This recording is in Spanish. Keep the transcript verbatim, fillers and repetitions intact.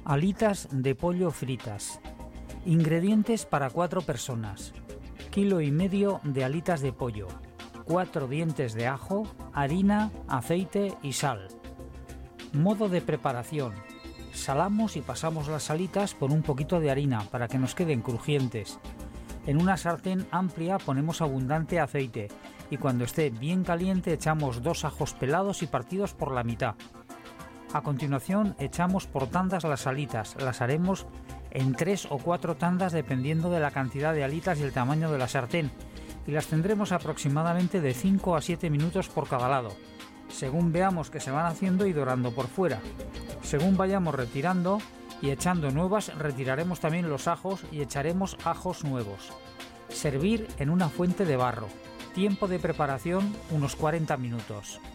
Alitas de pollo fritas. Ingredientes para cuatro personas. Kilo y medio de alitas de pollo, cuatro dientes de ajo, harina, aceite y sal. Modo de preparación. Salamos y pasamos las alitas por un poquito de harina para que nos queden crujientes. En una sartén amplia ponemos abundante aceite y cuando esté bien caliente echamos dos ajos pelados y partidos por la mitad. A continuación echamos por tandas las alitas, las haremos en tres o cuatro tandas dependiendo de la cantidad de alitas y el tamaño de la sartén, y las tendremos aproximadamente de cinco a siete minutos por cada lado, según veamos que se van haciendo y dorando por fuera. Según vayamos retirando y echando nuevas, retiraremos también los ajos y echaremos ajos nuevos. Servir en una fuente de barro. Tiempo de preparación unos cuarenta minutos.